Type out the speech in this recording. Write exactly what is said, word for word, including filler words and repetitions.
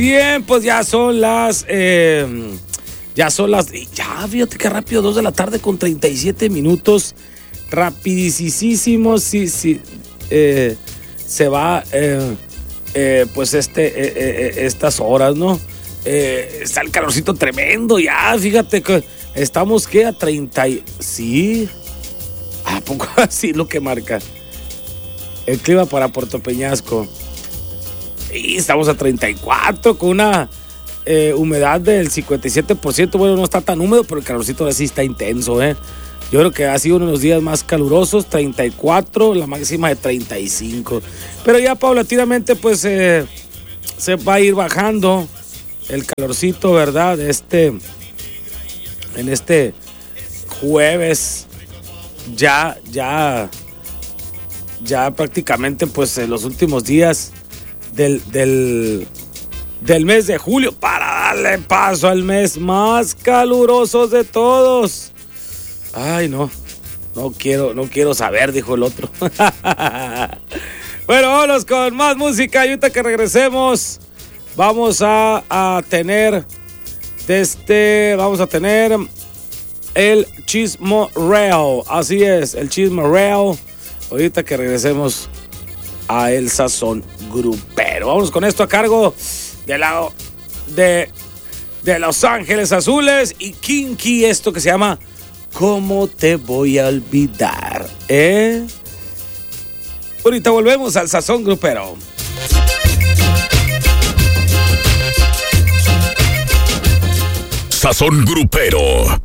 Bien, pues ya son las... Eh, ya son las... Ya, fíjate qué rápido, dos de la tarde con treinta y siete minutos. Rapidísimo, sí, sí. Eh, se va, eh, eh, pues, este, eh, eh, estas horas, ¿no? Eh, está el calorcito tremendo, ya, fíjate que estamos, ¿qué? A treinta... Sí. ¿A poco así lo que marca? El clima para Puerto Peñasco. Y estamos a treinta y cuatro con una eh, humedad del cincuenta y siete por ciento. Bueno, no está tan húmedo, pero el calorcito ahora sí está intenso, ¿eh? Yo creo que ha sido uno de los días más calurosos, treinta y cuatro, la máxima de treinta y cinco. Pero ya paulatinamente, pues, eh, se va a ir bajando el calorcito, ¿verdad? Este, en este jueves, ya, ya, ya prácticamente, pues, en los últimos días Del, del, del mes de julio, para darle paso al mes más caluroso de todos. Ay, no, no quiero, no quiero saber, dijo el otro. Bueno, vámonos con más música y ahorita que regresemos vamos a, a tener este, vamos a tener el chismorreo, así es, el chismorreo, ahorita que regresemos a El Sazón Grupero. Vamos con esto a cargo de la de, de Los Ángeles Azules y Kinky, esto que se llama ¿Cómo te voy a olvidar? ¿Eh? Ahorita volvemos al Sazón Grupero. Sazón Grupero.